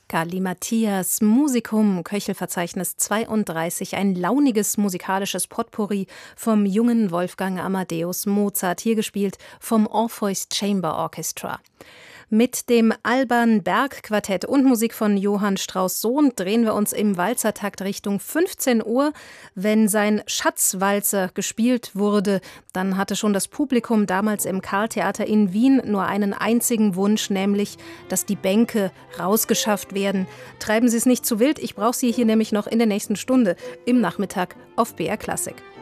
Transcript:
Galimatias Musicum, Köchelverzeichnis 32, ein launiges musikalisches Potpourri vom jungen Wolfgang Amadeus Mozart, hier gespielt vom Orpheus Chamber Orchestra. Mit dem Alban Berg Quartett und Musik von Johann Strauss Sohn drehen wir uns im Walzertakt Richtung 15 Uhr. Wenn sein Schatzwalzer gespielt wurde, dann hatte schon das Publikum damals im Carltheater in Wien nur einen einzigen Wunsch, nämlich, dass die Bänke rausgeschafft werden. Treiben Sie es nicht zu wild, ich brauche Sie hier nämlich noch in der nächsten Stunde im Nachmittag auf BR Klassik.